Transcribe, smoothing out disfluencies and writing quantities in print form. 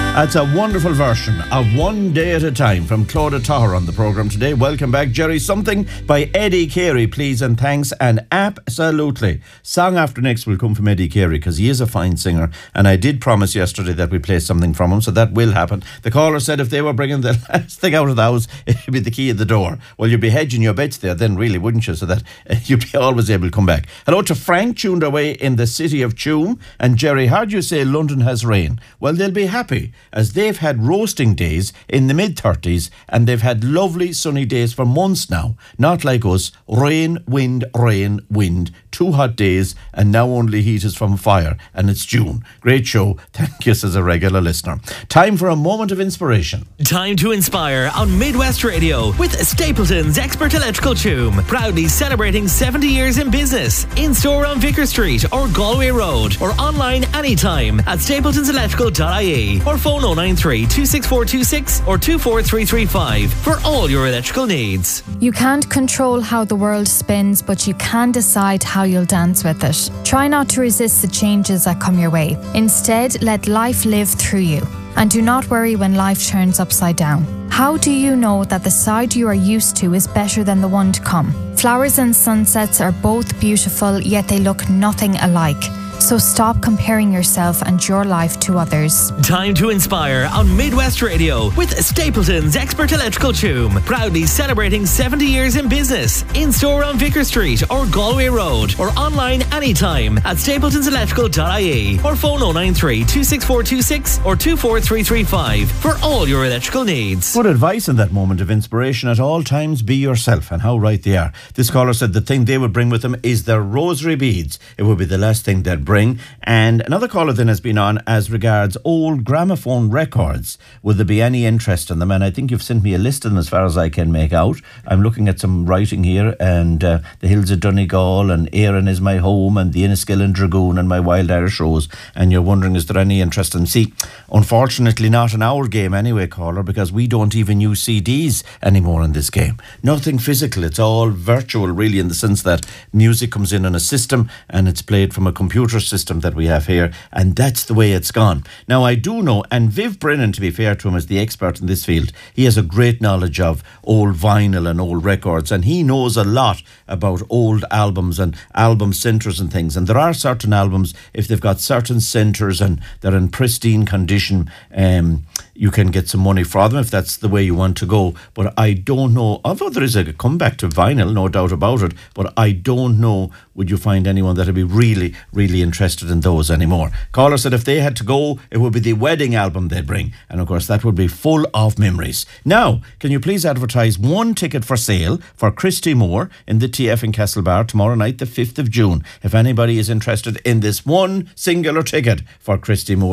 That's a wonderful version of One Day at a Time from Claudia Toher on the programme today. Welcome back, Jerry. Something by Eddie Carey, please and thanks. And absolutely, song after next will come from Eddie Carey because he is a fine singer. And I did promise yesterday that we play something from him, so that will happen. The caller said if they were bringing the last thing out of the house, it would be the key at the door. Well, you'd be hedging your bets there then, really, wouldn't you? So that you'd be always able to come back. Hello to Frank, tuned away in the city of Tuam. And Jerry, how do you say London has rain? Well, they'll be happy, as they've had roasting days in the mid-30s and they've had lovely sunny days for months now. Not like us, rain, wind, 2 hot days and now only heat is from fire, and it's June. Great show. Thank you as a regular listener. Time for a moment of inspiration. Time to inspire on Midwest Radio with Stapleton's Expert Electrical Tuam. Proudly celebrating 70 years in business. In store on Vicar Street or Galway Road, or online anytime at stapletonselectrical.ie or phone 093 26426 or 24335 for all your electrical needs. You can't control how the world spins, but you can decide how you'll dance with it. Try not to resist the changes that come your way. Instead, let life live through you. And do not worry when life turns upside down. How do you know that the side you are used to is better than the one to come? Flowers and sunsets are both beautiful, yet they look nothing alike. So stop comparing yourself and your life to others. Time to inspire on Midwest Radio with Stapleton's Expert Electrical Tuam. Proudly celebrating 70 years in business. In store on Vicar Street or Galway Road, or online anytime at stapletonselectrical.ie or phone 093 26426 or 24335 for all your electrical needs. Good advice in that moment of inspiration. At all times, be yourself, and how right they are. This caller said the thing they would bring with them is their rosary beads. It would be the last thing they'd bring. And another caller then has been on as regards old gramophone records. Would there be any interest in them? And I think you've sent me a list of them as far as I can make out. I'm looking at some writing here, and the Hills of Donegal and Éireann is my home and the Enniskillen Dragoon and my Wild Irish Rose. And you're wondering, is there any interest in? See, unfortunately not in our game anyway, caller, because we don't even use CDs anymore in this game. Nothing physical. It's all virtual, really, in the sense that music comes in on a system and it's played from a computer system that we have here, and that's the way it's gone. Now, I do know, and Viv Brennan, to be fair to him, is the expert in this field. He has a great knowledge of old vinyl and old records, and he knows a lot about old albums and album centres and things. And there are certain albums, if they've got certain centres and they're in pristine condition, you can get some money for them if that's the way you want to go. But I don't know, although there is a comeback to vinyl, no doubt about it, but I don't know, would you find anyone that would be really, really interested in those anymore? Caller said if they had to go, it would be the wedding album they'd bring. And of course, that would be full of memories. Now, can you please advertise one ticket for sale for Christy Moore in the TF in Castlebar tomorrow night, the 5th of June. If anybody is interested in this one singular ticket for Christy Moore,